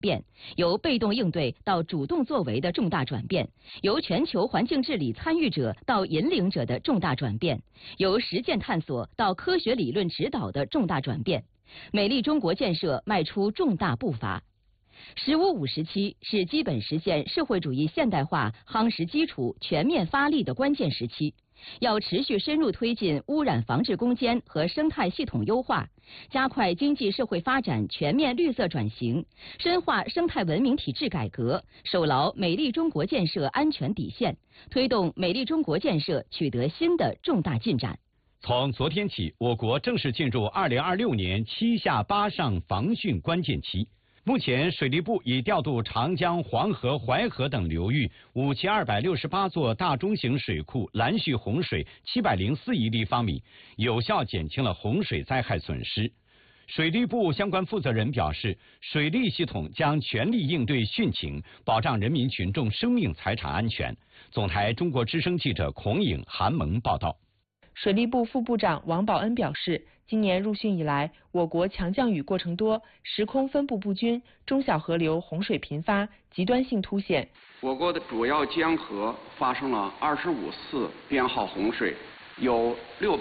变，由被动应对到主动作为的重大转变，由全球环境治理参与者到引领者的重大转变，由实践探索到科学理论指导的重大转变。美丽中国建设迈出重大步伐。“15+5”时期是基本实现社会主义现代化夯实基础、全面发力的关键时期。要持续深入推进污染防治攻坚和生态系统优化，加快经济社会发展全面绿色转型，深化生态文明体制改革，守牢美丽中国建设安全底线，推动美丽中国建设取得新的重大进展。 从昨天起，我国正式进入2026年7下8上防汛关键期。目前，水利部已调度长江、黄河、淮河等流域5268座大中型水库拦蓄洪水704亿立方米，有效减轻了洪水灾害损失。水利部相关负责人表示，水利系统将全力应对汛情，保障人民群众生命财产安全。总台中国之声记者孔颖、韩萌报道。 水利部副部长王宝恩表示，今年入汛以来，我国强降雨过程多，时空分布不均，中小河流洪水频发，极端性凸显。 我国的主要江河发生了25次编号洪水，有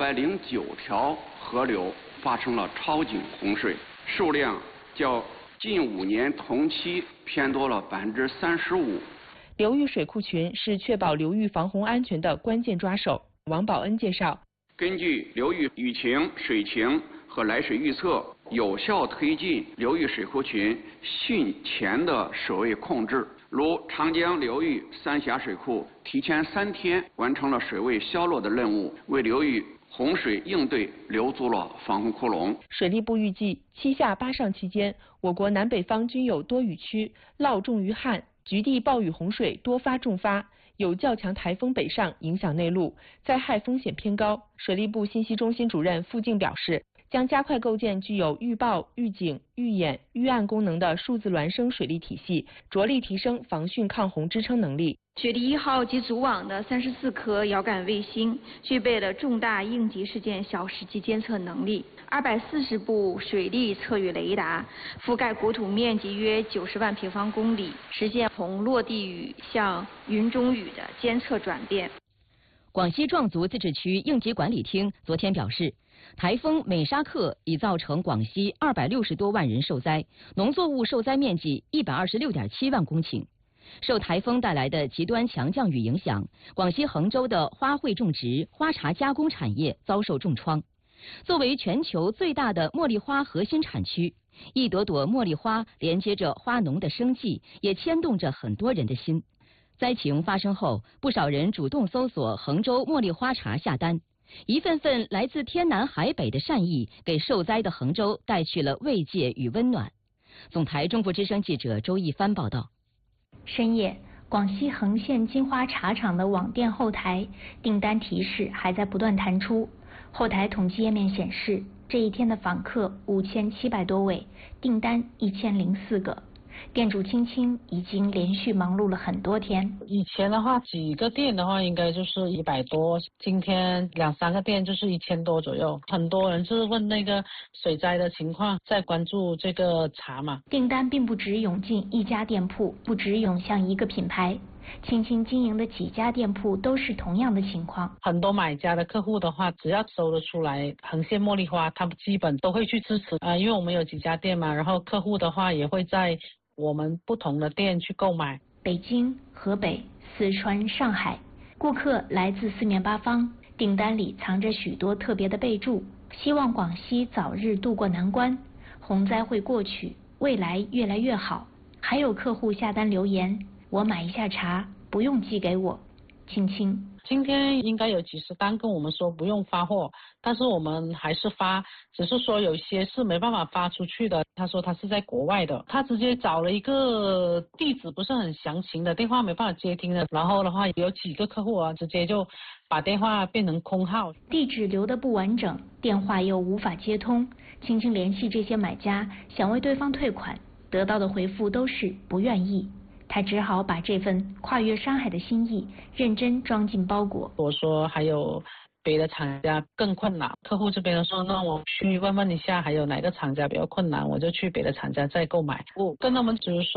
609条河流发生了超警洪水，数量较近5年同期偏多了35%。 流域水库群是确保流域防洪安全的关键抓手。王宝恩介绍， 根据流域雨情、水情和来水预测，有效推进流域水库群汛前的水位控制。如长江流域三峡水库提前3天完成了水位消落的任务，为流域洪水应对留足了防洪窟窿。 水利部预计7下8上期间，我国南北方均有多雨区，涝重于旱，局地暴雨洪水多发重发。有较强台风北上影响内陆，灾害风险偏高。水利部信息中心主任付静表示，将加快构建具有预报、预警、预演、预案功能的数字孪生水利体系，着力提升防汛抗洪支撑能力。 水利1号及组网的34颗遥感卫星具备了重大应急事件小时级监测能力，240部水利测预雷达覆盖国土面积约90万平方公里，实现从落地雨向云中雨的监测转变。 广西壮族自治区应急管理厅昨天表示，台风美沙克已造成广西260多万人受灾，农作物受灾面积126.7万公顷。受台风带来的极端强降雨影响，广西衡州的花卉种植、花茶加工产业遭受重创。作为全球最大的茉莉花核心产区，一朵朵茉莉花连接着花农的生计，也牵动着很多人的心。灾情发生后，不少人主动搜索衡州茉莉花茶下单，一份份来自天南海北的善意，给受灾的衡州带去了慰藉与温暖。总台中国之声记者周一帆报道。 深夜，广西衡县金花茶厂的网店后台订单提示还在不断弹出。后台统计页面显示，这一天的访客5700多位，订单1004个。店主青青已经连续忙碌了很多天。 以前的话，几个店的话应该就是100多，今天2、3个店就是1000多左右。很多人是问那个水灾的情况，在关注这个茶嘛。 订单并不只涌进一家店铺，不只涌向一个品牌。青青经营的几家店铺都是同样的情况。 很多买家的客户的话，只要搜得出来衡县茉莉花，他们基本都会去支持因为我们有几家店嘛，然后客户的话也会在我们不同的店去购买。 北京、河北、四川、上海，顾客来自四面八方，订单里藏着许多特别的备注，希望广西早日渡过难关，洪灾会过去，未来越来越好。还有客户下单留言，我买一下茶，不用寄给我。青青今天应该有几十单跟我们说不用发货，但是我们还是发，只是说有些是没办法发出去的。他说他是在国外的，他直接找了一个地址不是很详情的，电话没办法接听的，然后的话有几个客户直接就把电话变成空号， 地址留得不完整，电话又无法接通。青青联系这些买家，想为对方退款，得到的回复都是不愿意。他只好把这份跨越山海的心意认真装进包裹。 我说还有别的厂家更困难，客户这边说那我去问问一下还有哪个厂家比较困难，我就去别的厂家再购买。我跟他们只是说